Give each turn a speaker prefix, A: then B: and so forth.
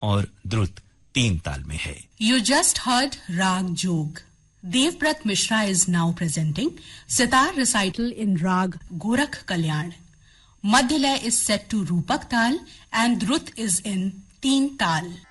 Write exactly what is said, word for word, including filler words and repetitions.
A: और द्रुत तीन ताल में है।
B: You just heard Rag Jog. Devbrat Mishra is now presenting Sitar recital in Rag Gorakh Kalyan. Madhya lay is set to Rupak Tal and Drut is in Teen Tal.